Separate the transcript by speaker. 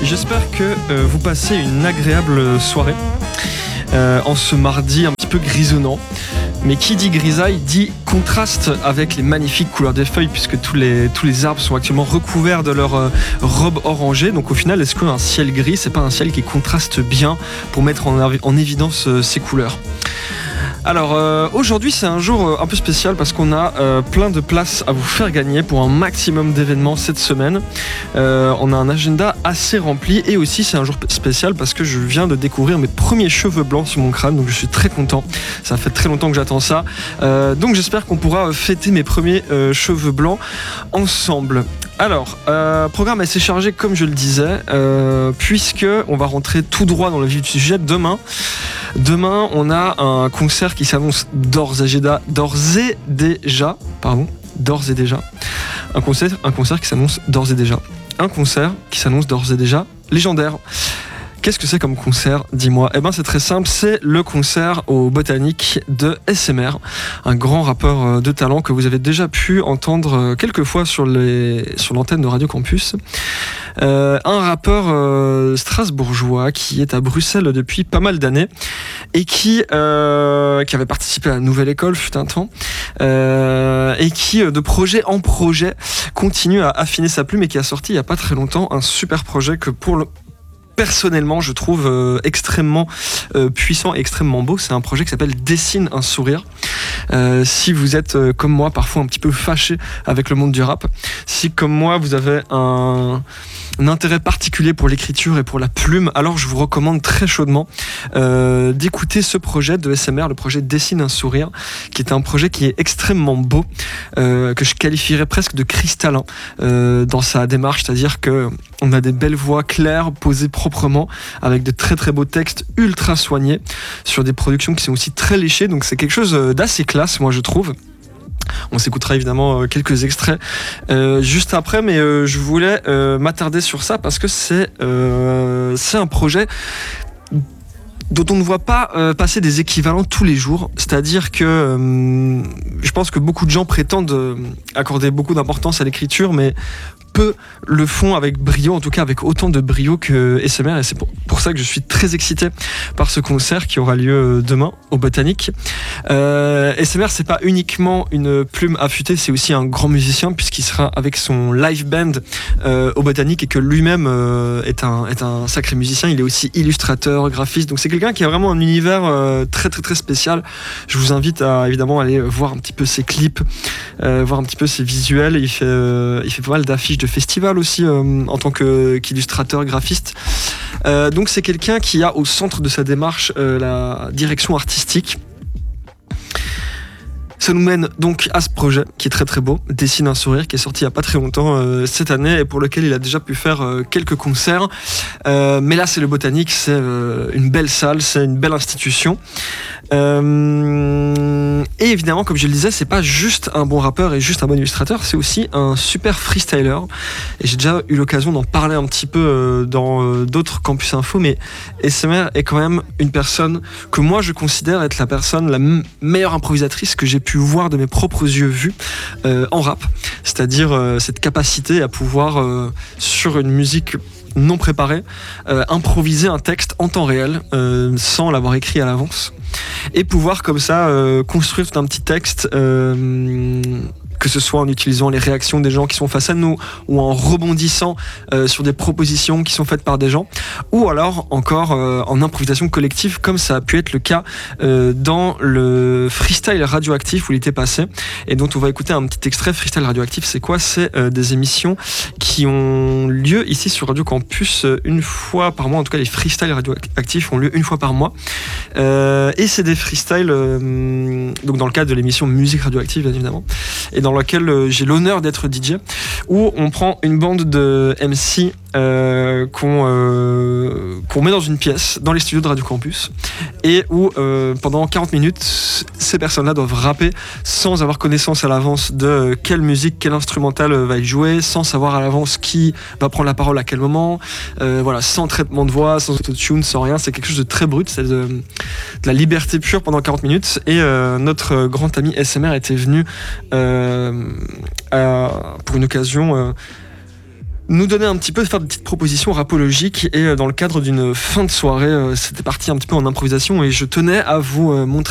Speaker 1: J'espère que vous passez une agréable soirée en ce mardi un petit peu grisonnant. Mais qui dit grisaille dit contraste avec les magnifiques couleurs des feuilles, puisque tous les arbres sont actuellement recouverts de leur robe orangée. Donc au final, est-ce qu'un ciel gris, c'est pas un ciel qui contraste bien pour mettre en évidence ces couleurs ? Alors aujourd'hui c'est un jour un peu spécial parce qu'on a plein de places à vous faire gagner pour un maximum d'événements cette semaine. On a un agenda assez rempli et aussi c'est un jour spécial parce que je viens de découvrir mes premiers cheveux blancs sur mon crâne, donc je suis très content. Ça fait très longtemps que j'attends ça. Donc j'espère qu'on pourra fêter mes premiers cheveux blancs ensemble. Alors, programme assez chargé comme je le disais, puisque on va rentrer tout droit dans le vif du sujet demain. Demain, on a un concert qui s'annonce d'ores et déjà. Un concert qui s'annonce d'ores et déjà. Un concert qui s'annonce d'ores et déjà légendaire. Qu'est-ce que c'est comme concert ? Dis-moi. Eh ben c'est très simple, c'est le concert au Botanique de SMR, un grand rappeur de talent que vous avez déjà pu entendre quelques fois sur l'antenne de Radio Campus. Un rappeur strasbourgeois qui est à Bruxelles depuis pas mal d'années et qui avait participé à la Nouvelle École fut un temps et qui de projet en projet continue à affiner sa plume et qui a sorti il y a pas très longtemps un super projet que personnellement, je trouve extrêmement puissant et extrêmement beau. C'est un projet qui s'appelle Dessine un sourire. Si vous êtes comme moi, parfois un petit peu fâché avec le monde du rap, si comme moi, vous avez un intérêt particulier pour l'écriture et pour la plume, alors je vous recommande très chaudement d'écouter ce projet de SMR, le projet Dessine un sourire, qui est un projet qui est extrêmement beau, que je qualifierais presque de cristallin dans sa démarche, c'est-à-dire que on a des belles voix claires, posées proprement, avec de très très beaux textes ultra soignés, sur des productions qui sont aussi très léchées, donc c'est quelque chose d'assez classe, moi je trouve. On s'écoutera évidemment quelques extraits juste après, mais je voulais m'attarder sur ça parce que c'est un projet dont on ne voit pas passer des équivalents tous les jours. C'est-à-dire que je pense que beaucoup de gens prétendent accorder beaucoup d'importance à l'écriture, mais peu le font avec brio, en tout cas avec autant de brio que SMR, et c'est pour ça que je suis très excité par ce concert qui aura lieu demain au Botanique. SMR, c'est pas uniquement une plume affûtée, c'est aussi un grand musicien puisqu'il sera avec son live band au Botanique et que lui-même est un sacré musicien. Il est aussi illustrateur, graphiste, donc c'est quelqu'un qui a vraiment un univers très très très spécial. Je vous invite à évidemment aller voir un petit peu ses clips, voir un petit peu ses visuels. Il fait pas mal d'affiches de festival aussi en tant qu'illustrateur graphiste. Donc c'est quelqu'un qui a au centre de sa démarche la direction artistique. Ça nous mène donc à ce projet qui est très très beau, Dessine un sourire, qui est sorti il n'y a pas très longtemps cette année et pour lequel il a déjà pu faire quelques concerts. Mais là c'est le Botanique, c'est une belle salle, c'est une belle institution. Et évidemment, comme je le disais, c'est pas juste un bon rappeur et juste un bon illustrateur, c'est aussi un super freestyler. Et j'ai déjà eu l'occasion d'en parler un petit peu dans d'autres campus info, mais SMR est quand même une personne que moi je considère être la personne la meilleure improvisatrice que j'ai pu voir de mes propres yeux vus en rap. C'est-à-dire cette capacité à pouvoir, sur une musique non préparée, improviser un texte en temps réel sans l'avoir écrit à l'avance et pouvoir comme ça construire tout un petit texte que ce soit en utilisant les réactions des gens qui sont face à nous ou en rebondissant sur des propositions qui sont faites par des gens ou alors encore en improvisation collective comme ça a pu être le cas dans le Freestyle Radioactif où il était passé et dont on va écouter un petit extrait. Freestyle Radioactif, c'est quoi ? C'est des émissions qui ont lieu ici sur Radio Campus une fois par mois, en tout cas les Freestyle Radioactifs ont lieu une fois par mois et c'est des freestyles donc dans le cadre de l'émission Musique Radioactive bien évidemment et dans laquelle j'ai l'honneur d'être DJ, où on prend une bande de MC qu'on met dans une pièce, dans les studios de Radio Campus, et où pendant 40 minutes, ces personnes-là doivent rapper sans avoir connaissance à l'avance de quelle musique, quel instrumental va être joué, sans savoir à l'avance qui va prendre la parole à quel moment, voilà, sans traitement de voix, sans autotune, sans rien. C'est quelque chose de très brut, c'est de la liberté pure pendant 40 minutes, et notre grand ami SMR était venu pour une occasion nous donner un petit peu, faire des petites propositions rapologiques. Et dans le cadre d'une fin de soirée, c'était parti un petit peu en improvisation et je tenais à vous montrer